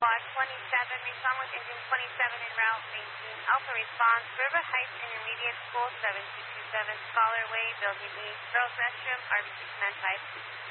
Squad 27, respond with engine 27 en route, maintain Alpha response, River Heights Intermediate School 7227, Scholar Way, Building E, Girls Restroom, RBC Command 5.